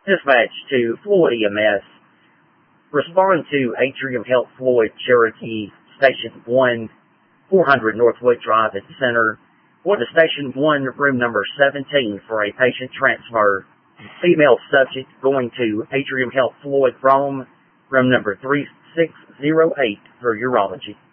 Dispatch to Floyd EMS. Respond to Atrium Health Floyd Cherokee Station 1, 400 Northwood Drive at the Center. Or to Station 1, room number 17 for a patient transfer. Female subject going to Atrium Health Floyd Rome, room number 3608 for urology.